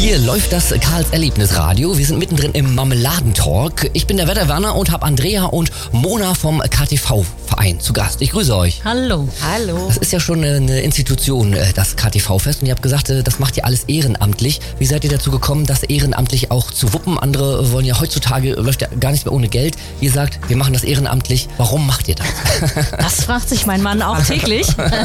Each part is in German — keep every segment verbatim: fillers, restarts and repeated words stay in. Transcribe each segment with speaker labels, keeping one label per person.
Speaker 1: Hier läuft das Karls Erlebnisradio. Wir sind mittendrin im Marmeladentalk. Ich bin der Wetterwerner und habe Andrea und Mona vom K T V-Verein zu Gast. Ich grüße euch.
Speaker 2: Hallo.
Speaker 3: Hallo.
Speaker 1: Das ist ja schon eine Institution, das K T V-Fest. Und ihr habt gesagt, das macht ihr alles ehrenamtlich. Wie seid ihr dazu gekommen, das ehrenamtlich auch zu wuppen? Andere wollen ja heutzutage, läuft ja gar nicht mehr ohne Geld. Ihr sagt, wir machen das ehrenamtlich. Warum macht ihr das?
Speaker 2: Das fragt sich mein Mann auch täglich.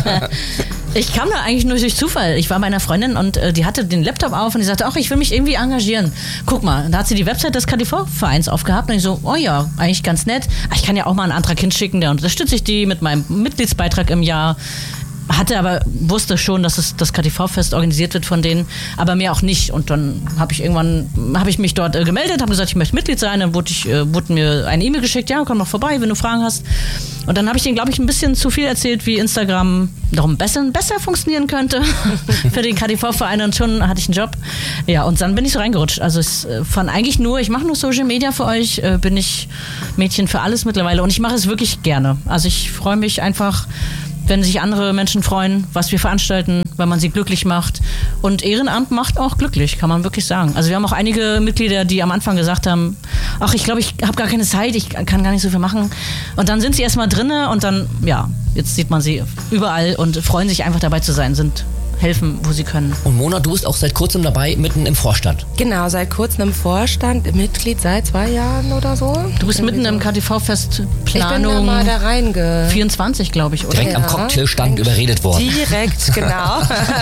Speaker 2: Ich kam da eigentlich nur durch Zufall. Ich war bei einer Freundin und äh, die hatte den Laptop auf und die sagte, ach, ich will mich irgendwie engagieren. Guck mal, da hat sie die Website des K T V-Vereins aufgehabt und ich so, oh ja, eigentlich ganz nett. Ich kann ja auch mal einen Antrag hinschicken, da unterstütze ich die mit meinem Mitgliedsbeitrag im Jahr. Hatte aber, wusste schon, dass es das K T V-Fest organisiert wird von denen, aber mehr auch nicht. Und dann habe ich irgendwann, habe ich mich dort äh, gemeldet, habe gesagt, ich möchte Mitglied sein. Dann wurde, ich, äh, wurde mir eine E-Mail geschickt, ja, komm noch vorbei, wenn du Fragen hast. Und dann habe ich denen, glaube ich, ein bisschen zu viel erzählt, wie Instagram darum besser, besser funktionieren könnte für den K T V-Verein. Und schon hatte ich einen Job. Ja, und dann bin ich so reingerutscht. Also es von eigentlich nur, ich mache nur Social Media für euch, äh, bin ich Mädchen für alles mittlerweile. Und ich mache es wirklich gerne. Also ich freue mich einfach, wenn sich andere Menschen freuen, was wir veranstalten, weil man sie glücklich macht. Und Ehrenamt macht auch glücklich, kann man wirklich sagen. Also wir haben auch einige Mitglieder, die am Anfang gesagt haben, ach, ich glaube, ich habe gar keine Zeit, ich kann gar nicht so viel machen. Und dann sind sie erstmal drinne und dann, ja, jetzt sieht man sie überall und freuen sich einfach dabei zu sein, sind helfen, wo sie können.
Speaker 1: Und Mona, du bist auch seit kurzem dabei, mitten im Vorstand.
Speaker 3: Genau, seit kurzem im Vorstand, Mitglied seit zwei Jahren oder so.
Speaker 2: Du bist
Speaker 3: Irgendwie
Speaker 2: mitten
Speaker 3: so.
Speaker 2: im K T V-Fest Planung.
Speaker 3: Ich bin da mal da reinge...
Speaker 2: vierundzwanzig, glaube ich, oder?
Speaker 1: Direkt
Speaker 3: Ja.
Speaker 1: am Cocktailstand überredet worden.
Speaker 3: Direkt, genau.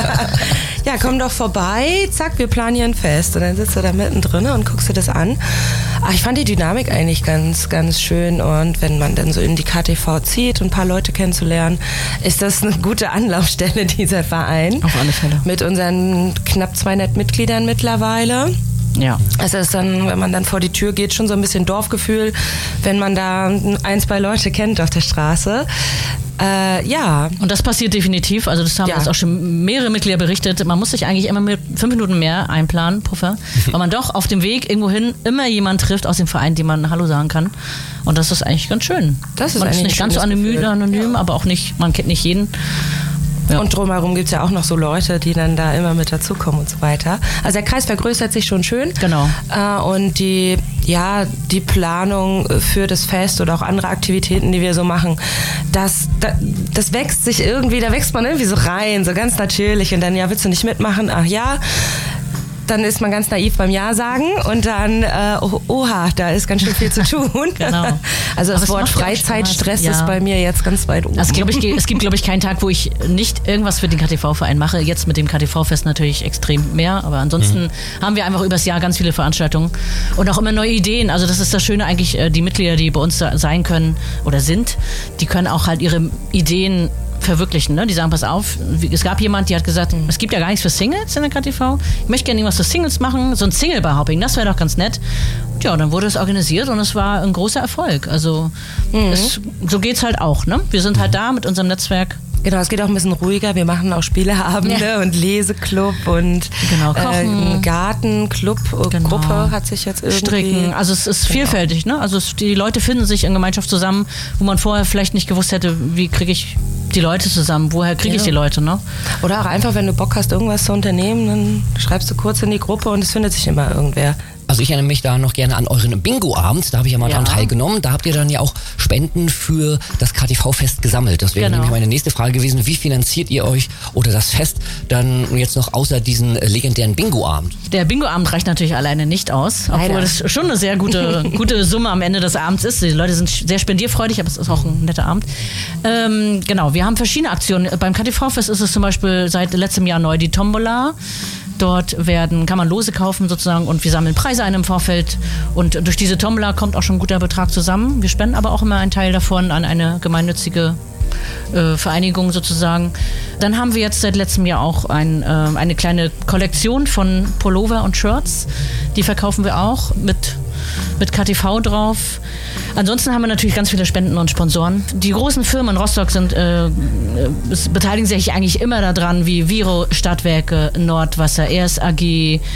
Speaker 3: Ja, komm doch vorbei, zack, wir planen hier ein Fest. Und dann sitzt du da mittendrin und guckst dir das an. Ach, ich fand die Dynamik eigentlich ganz, ganz schön. Und wenn man dann so in die K T V zieht und ein paar Leute kennenzulernen, ist das eine gute Anlaufstelle, dieser Verein.
Speaker 2: Auf alle Fälle.
Speaker 3: Mit unseren knapp zweihundert Mitgliedern mittlerweile.
Speaker 2: Ja.
Speaker 3: Also es ist dann, wenn man dann vor die Tür geht, schon so ein bisschen Dorfgefühl, wenn man da ein, zwei Leute kennt auf der Straße. Äh, ja.
Speaker 2: Und das passiert definitiv, also das haben
Speaker 3: Ja.
Speaker 2: uns auch schon mehrere Mitglieder berichtet. Man muss sich eigentlich immer mit fünf Minuten mehr einplanen, Puffer, weil man doch auf dem Weg irgendwohin immer jemanden trifft aus dem Verein, dem man Hallo sagen kann. Und das ist eigentlich ganz schön.
Speaker 3: Das ist
Speaker 2: man ist
Speaker 3: eigentlich
Speaker 2: nicht
Speaker 3: ein
Speaker 2: ganz so
Speaker 3: schönes
Speaker 2: anonym,
Speaker 3: Gefühl.
Speaker 2: anonym aber auch nicht, man kennt nicht jeden. Ja.
Speaker 3: Und drumherum gibt es ja auch noch so Leute, die dann da immer mit dazukommen und so weiter. Also der Kreis vergrößert sich schon schön.
Speaker 2: Genau.
Speaker 3: Äh, und die, ja, die Planung für das Fest oder auch andere Aktivitäten, die wir so machen, das, das, das wächst sich irgendwie, da wächst man irgendwie so rein, so ganz natürlich. Und dann, ja, willst du nicht mitmachen? Ach ja. Dann ist man ganz naiv beim Ja sagen und dann, äh, oh, oha, da ist ganz schön viel zu tun.
Speaker 2: Genau.
Speaker 3: Also das
Speaker 2: Aber es
Speaker 3: Wort
Speaker 2: macht ja auch
Speaker 3: Freizeitstress
Speaker 2: Spaß. Ja.
Speaker 3: ist bei mir jetzt ganz weit oben.
Speaker 2: Also, glaub ich, es gibt, glaube ich, keinen Tag, wo ich nicht irgendwas für den K T V-Verein mache. Jetzt mit dem K T V-Fest natürlich extrem mehr, aber ansonsten mhm. haben wir einfach übers Jahr ganz viele Veranstaltungen und auch immer neue Ideen. Also das ist das Schöne eigentlich, die Mitglieder, die bei uns sein können oder sind, die können auch halt ihre Ideen verwirklichen, ne? Die sagen, pass auf, es gab jemand, die hat gesagt, es gibt ja gar nichts für Singles in der K T V. Ich möchte gerne irgendwas für Singles machen, so ein Single-Bar-Hopping, das wäre doch ganz nett. Und ja, dann wurde es organisiert und es war ein großer Erfolg. Also mhm. es, so geht's halt auch, ne? Wir sind halt da mit unserem Netzwerk.
Speaker 3: Genau, es geht auch ein bisschen ruhiger. Wir machen auch Spieleabende ja. und Leseclub und
Speaker 2: genau, Kochen.
Speaker 3: Äh, Gartenclub, genau. Gruppe hat sich jetzt irgendwie...
Speaker 2: Stricken, also es ist genau. vielfältig, ne? Also es, die Leute finden sich in Gemeinschaft zusammen, wo man vorher vielleicht nicht gewusst hätte, wie kriege ich die Leute zusammen, woher kriege ja. ich die Leute, ne?
Speaker 3: Oder auch einfach, wenn du Bock hast, irgendwas zu unternehmen, dann schreibst du kurz in die Gruppe und es findet sich immer irgendwer.
Speaker 1: Also ich erinnere mich da noch gerne an euren Bingo-Abend, da habe ich ja mal
Speaker 2: ja.
Speaker 1: dran teilgenommen. Da habt ihr dann ja auch Spenden für das K T V-Fest gesammelt. Das wäre genau. nämlich meine nächste Frage gewesen. Wie finanziert ihr euch oder das Fest dann jetzt noch außer diesen legendären Bingo-Abend?
Speaker 2: Der Bingo-Abend reicht natürlich alleine nicht aus, obwohl Leider. das schon eine sehr gute, gute Summe am Ende des Abends ist. Die Leute sind sehr spendierfreudig, aber es ist auch ein netter Abend. Ähm, genau, wir haben verschiedene Aktionen. Beim K T V-Fest ist es zum Beispiel seit letztem Jahr neu die Tombola. Dort werden, kann man Lose kaufen sozusagen und wir sammeln Preise ein im Vorfeld und durch diese Tombola kommt auch schon ein guter Betrag zusammen. Wir spenden aber auch immer einen Teil davon an eine gemeinnützige äh, Vereinigung sozusagen. Dann haben wir jetzt seit letztem Jahr auch ein, äh, eine kleine Kollektion von Pullover und Shirts. Die verkaufen wir auch mit, mit K T V drauf. Ansonsten haben wir natürlich ganz viele Spenden und Sponsoren. Die großen Firmen in Rostock sind, äh, beteiligen sich eigentlich immer daran, wie Viro, Stadtwerke, Nordwasser, R S A G,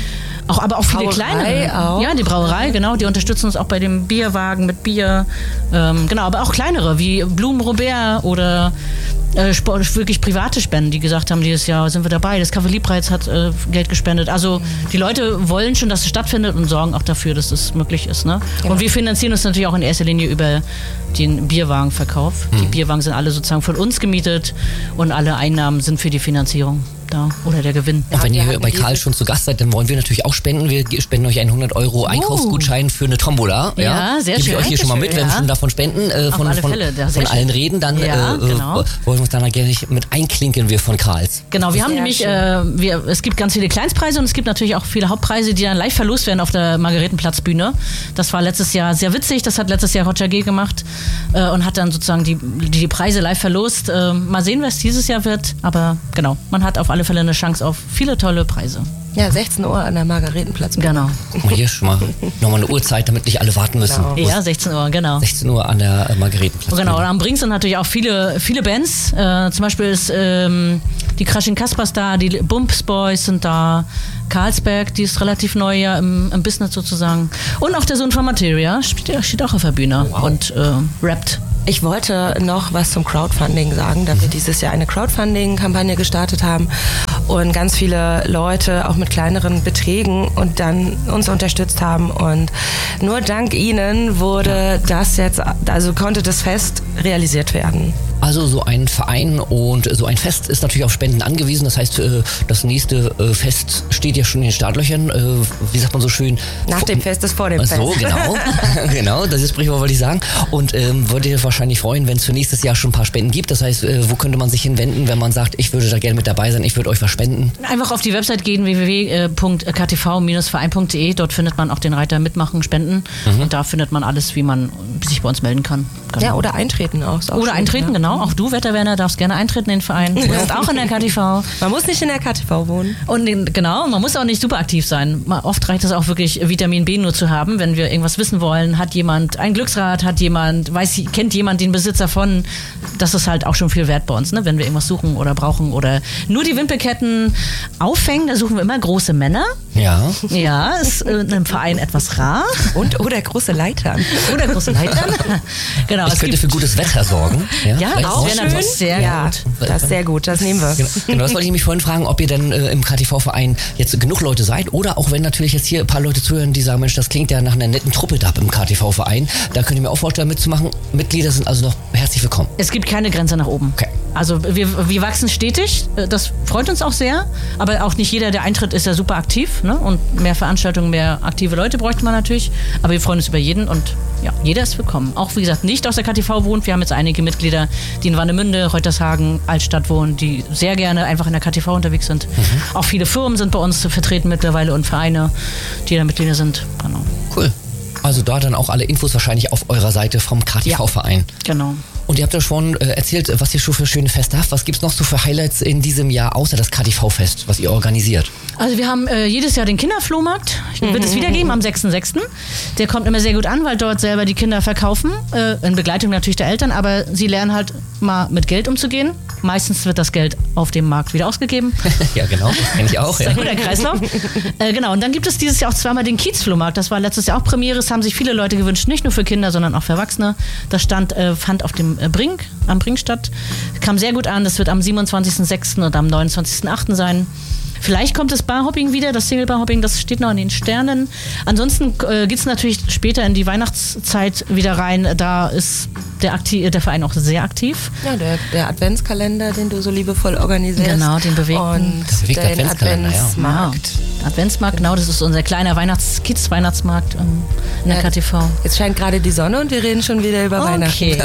Speaker 2: Auch, aber auch viele
Speaker 3: Brauerei
Speaker 2: kleinere.
Speaker 3: auch.
Speaker 2: Ja, die Brauerei, genau. Die unterstützen uns auch bei dem Bierwagen mit Bier. Ähm, genau, aber auch kleinere, wie Blumen Robert oder äh, Sport, wirklich private Spenden, die gesagt haben, dieses Jahr sind wir dabei. Das Café Liebreiz hat äh, Geld gespendet. Also die Leute wollen schon, dass es stattfindet und sorgen auch dafür, dass es möglich ist. Ne?
Speaker 3: Genau.
Speaker 2: Und wir finanzieren uns natürlich auch in erster Linie über den Bierwagenverkauf. Mhm. Die Bierwagen sind alle sozusagen von uns gemietet und alle Einnahmen sind für die Finanzierung da oder der Gewinn.
Speaker 1: Und wenn
Speaker 3: wir
Speaker 1: ihr
Speaker 3: hatten
Speaker 1: bei Karl
Speaker 3: diese-
Speaker 1: schon zu Gast seid, dann wollen wir natürlich auch spenden. Wir spenden euch einen hundert Euro Einkaufsgutschein für eine Tombola.
Speaker 2: Ja, sehr
Speaker 1: Gebe ich
Speaker 2: schön.
Speaker 1: euch hier schon mal mit,
Speaker 2: Dankeschön,
Speaker 1: wenn wir
Speaker 2: ja.
Speaker 1: schon davon spenden, äh,
Speaker 2: Auf
Speaker 1: von,
Speaker 2: alle
Speaker 1: von,
Speaker 2: Fälle, ja,
Speaker 1: von
Speaker 2: sehr
Speaker 1: allen
Speaker 2: schön.
Speaker 1: reden, dann
Speaker 2: Ja,
Speaker 1: äh,
Speaker 2: genau.
Speaker 1: wollen wir uns dann gerne mit einklinken wir von Karls.
Speaker 2: Genau, wir haben
Speaker 3: Sehr
Speaker 2: nämlich,
Speaker 3: schön.
Speaker 2: äh, wir, es gibt ganz viele Kleinstpreise und es gibt natürlich auch viele Hauptpreise, die dann live verlost werden auf der Margaretenplatzbühne. Das war letztes Jahr sehr witzig, das hat letztes Jahr Roger G. gemacht äh, und hat dann sozusagen die, die, die Preise live verlost. Äh, mal sehen, was dieses Jahr wird, aber genau, man hat auf alle Fälle eine Chance auf viele tolle Preise.
Speaker 3: Ja, sechzehn Uhr an der Margaretenplatz.
Speaker 2: Genau.
Speaker 1: Guck mal, hier schon mal nochmal eine Uhrzeit, damit nicht alle warten müssen.
Speaker 3: Genau.
Speaker 2: Ja, sechzehn Uhr, genau.
Speaker 1: sechzehn Uhr an der äh, Margaretenplatz.
Speaker 2: Genau, und am Brink sind natürlich auch viele, viele Bands. Äh, zum Beispiel ist ähm, die Crashing Kaspers da, die Bumps Boys sind da, Carlsberg, die ist relativ neu ja im, im Business sozusagen. Und auch der Sohn von Materia steht, steht auch auf der Bühne
Speaker 1: Wow.
Speaker 2: und äh, rappt.
Speaker 3: Ich wollte noch was zum Crowdfunding sagen, da wir dieses Jahr eine Crowdfunding-Kampagne gestartet haben und ganz viele Leute auch mit kleineren Beträgen und dann uns unterstützt haben und nur dank ihnen wurde das jetzt, also konnte das Fest realisiert werden.
Speaker 1: Also so ein Verein und so ein Fest ist natürlich auf Spenden angewiesen. Das heißt, äh, das nächste äh, Fest steht ja schon in den Startlöchern. Äh, Wie sagt man so schön?
Speaker 3: Nach dem Fest ist vor dem Fest.
Speaker 1: So, genau. Genau, das ist Sprichwort, wollte ich sagen. Und ähm, würde ihr wahrscheinlich freuen, wenn es für nächstes Jahr schon ein paar Spenden gibt. Das heißt, äh, wo könnte man sich hinwenden, wenn man sagt, ich würde da gerne mit dabei sein, ich würde euch was spenden?
Speaker 2: Einfach auf die Website gehen, w w w punkt k t v Bindestrich verein punkt d e. Dort findet man auch den Reiter Mitmachen, Spenden.
Speaker 1: Mhm.
Speaker 2: Und da findet man alles, wie man sich bei uns melden kann. Genau.
Speaker 3: Ja, oder eintreten auch. Ist auch
Speaker 2: Oder
Speaker 3: schön,
Speaker 2: eintreten,
Speaker 3: ja.
Speaker 2: genau. Auch du, Wetterwerner, darfst gerne eintreten in den Verein. Du bist auch in der K T V.
Speaker 3: Man muss nicht in der K T V wohnen.
Speaker 2: Und den, genau, man muss auch nicht super aktiv sein. Mal- Oft reicht es auch wirklich, Vitamin B nur zu haben, wenn wir irgendwas wissen wollen. Hat jemand ein Glücksrad, hat jemand, weiß, kennt jemand den Besitzer von? Das ist halt auch schon viel wert bei uns, ne? Wenn wir irgendwas suchen oder brauchen oder nur die Wimpelketten aufhängen, da suchen wir immer große Männer.
Speaker 1: Ja.
Speaker 2: Ja, ist äh, in einem Verein etwas rar.
Speaker 3: Und oder große Leitern.
Speaker 2: Oder große Leitern. Genau,
Speaker 1: Ich
Speaker 2: es
Speaker 1: könnte
Speaker 2: gibt,
Speaker 1: für gutes Wetter sorgen.
Speaker 2: ja,
Speaker 1: vielleicht
Speaker 2: das
Speaker 1: auch
Speaker 2: wäre
Speaker 1: schön.
Speaker 2: natürlich sehr
Speaker 3: ja,
Speaker 2: gut.
Speaker 3: das ist sehr gut, das nehmen wir.
Speaker 1: Genau, genau, das wollte ich mich vorhin fragen, ob ihr denn äh, im K T V-Verein jetzt genug Leute seid oder auch wenn natürlich jetzt hier ein paar Leute zuhören, die sagen, Mensch, das klingt ja nach einer netten Truppe da im K T V-Verein. Da könnt ihr mir auch vorstellen, mitzumachen. Mitglieder sind also noch herzlich willkommen.
Speaker 2: Es gibt keine Grenze nach oben.
Speaker 1: Okay.
Speaker 2: Also wir, wir wachsen stetig, das freut uns auch sehr, aber auch nicht jeder, der eintritt, ist ja super aktiv, ne? Und mehr Veranstaltungen, mehr aktive Leute bräuchte man natürlich, aber wir freuen uns über jeden und ja, jeder ist willkommen. Auch wie gesagt, nicht aus der K T V wohnt, wir haben jetzt einige Mitglieder, die in Warnemünde, Reutershagen, Altstadt wohnen, die sehr gerne einfach in der K T V unterwegs sind. Mhm. Auch viele Firmen sind bei uns vertreten mittlerweile und Vereine, die da Mitglieder sind. Genau.
Speaker 1: Cool. Also da dann auch alle Infos wahrscheinlich auf eurer Seite vom K T V-Verein.
Speaker 2: Genau.
Speaker 1: Und ihr habt ja schon äh, erzählt, was ihr schon für schöne Feste habt. Was gibt's noch so für Highlights in diesem Jahr, außer das K T V-Fest, was ihr organisiert?
Speaker 2: Also wir haben äh, jedes Jahr den Kinderflohmarkt, wird es wieder geben am sechsten sechsten Der kommt immer sehr gut an, weil dort selber die Kinder verkaufen, äh, in Begleitung natürlich der Eltern, aber sie lernen halt mal mit Geld umzugehen. Meistens wird das Geld auf dem Markt wieder ausgegeben.
Speaker 1: Ja, genau, das kenne ich auch.
Speaker 2: Das ist
Speaker 1: Ja.
Speaker 2: ein guter Kreislauf. äh, genau, und dann gibt es dieses Jahr auch zweimal den Kiezflohmarkt. Das war letztes Jahr auch Premiere, das haben sich viele Leute gewünscht, nicht nur für Kinder, sondern auch für Erwachsene. Das stand, äh, fand auf dem äh, Brink, am Brink statt. Kam sehr gut an, das wird am siebenundzwanzigsten sechsten und am neunundzwanzigsten achten sein. Vielleicht kommt das Barhopping wieder, das Single-Barhopping, das steht noch in den Sternen. Ansonsten äh, geht es natürlich später in die Weihnachtszeit wieder rein. Da ist der, Akti- der Verein auch sehr aktiv.
Speaker 3: Ja, der, der Adventskalender, den du so liebevoll organisierst.
Speaker 2: Genau, den bewegten.
Speaker 3: Und
Speaker 1: Der bewegte
Speaker 3: den
Speaker 1: Adventskalender, ja.
Speaker 3: Adventsmarkt.
Speaker 2: Ja, Adventsmarkt, genau, das ist unser kleiner Weihnachts-, Kids-Weihnachtsmarkt ähm, in der
Speaker 3: Ja.
Speaker 2: K T V.
Speaker 3: Jetzt scheint gerade die Sonne und wir reden schon wieder über Weihnachten.
Speaker 2: Okay.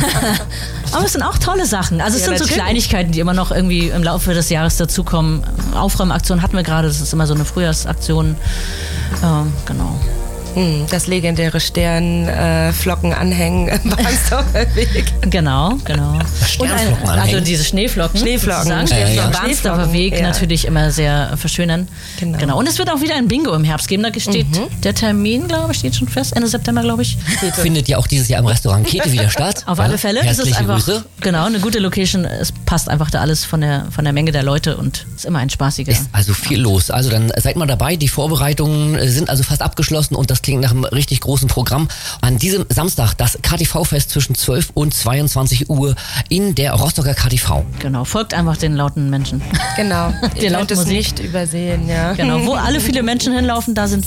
Speaker 2: Aber es sind auch tolle Sachen. Also es
Speaker 3: Ja,
Speaker 2: sind so
Speaker 3: natürlich.
Speaker 2: Kleinigkeiten, die immer noch irgendwie im Laufe des Jahres dazukommen. Aufräumaktion hatten wir gerade, das ist immer so eine Frühjahrsaktion. Ähm, genau.
Speaker 3: Hm, das legendäre Sternflocken äh, anhängen im Barnsdorfer Weg.
Speaker 2: Genau, genau. Und ein,
Speaker 1: Sternflocken
Speaker 2: also
Speaker 1: anhängen.
Speaker 2: diese Schneeflocken.
Speaker 3: Schneeflocken.
Speaker 2: sozusagen.
Speaker 1: Ja, ja, ja.
Speaker 2: Am Barnsdorfer Weg
Speaker 3: Ja.
Speaker 2: natürlich immer sehr verschönern.
Speaker 3: Genau.
Speaker 2: genau. Und es wird auch wieder ein Bingo im Herbst geben. Da steht der Termin, glaube ich, steht schon fest. Ende September, glaube ich.
Speaker 1: Findet ja auch dieses Jahr im Restaurant Käthe wieder statt.
Speaker 2: Auf
Speaker 1: ja?
Speaker 2: alle Fälle. Es ist
Speaker 1: Herzliche
Speaker 2: einfach,
Speaker 1: Grüße.
Speaker 2: genau, eine gute Location. Es passt einfach da alles von der, von der Menge der Leute und ist immer ein spaßiger.
Speaker 1: Ist also viel los. Also dann seid mal dabei. Die Vorbereitungen äh, sind also fast abgeschlossen und das klingt nach einem richtig großen Programm. An diesem Samstag das K T V-Fest zwischen zwölf und zweiundzwanzig Uhr in der Rostocker K T V.
Speaker 2: Genau, folgt einfach den lauten Menschen.
Speaker 3: Genau.
Speaker 2: Die
Speaker 3: Ihr
Speaker 2: laute
Speaker 3: könnt es
Speaker 2: Musik.
Speaker 3: nicht übersehen, ja.
Speaker 2: Genau, wo alle viele Menschen hinlaufen, da sind wir.